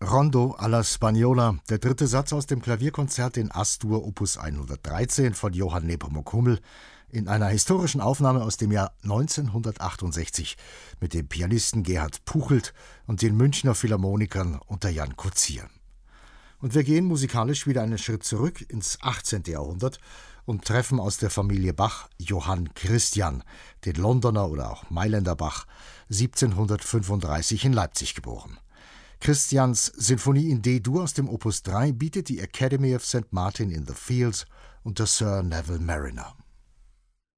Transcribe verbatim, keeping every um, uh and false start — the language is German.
Rondo alla Spagnola, der dritte Satz aus dem Klavierkonzert in As-Dur Opus hundertdreizehn von Johann Nepomuk Hummel in einer historischen Aufnahme aus dem Jahr neunzehnhundertachtundsechzig mit dem Pianisten Gerhard Puchelt und den Münchner Philharmonikern unter Jan Kozier. Und wir gehen musikalisch wieder einen Schritt zurück ins achtzehnte. Jahrhundert und treffen aus der Familie Bach Johann Christian, den Londoner oder auch Mailänder Bach, siebzehnhundertfünfunddreißig in Leipzig geboren. Christians Sinfonie in D-Dur aus dem Opus drei bietet die Academy of Saint Martin in the Fields unter Sir Neville Marriner.